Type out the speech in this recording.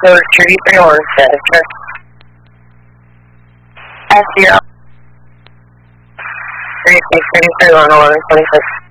Go to Treaty 31, Senator. S0. 3631, 1126.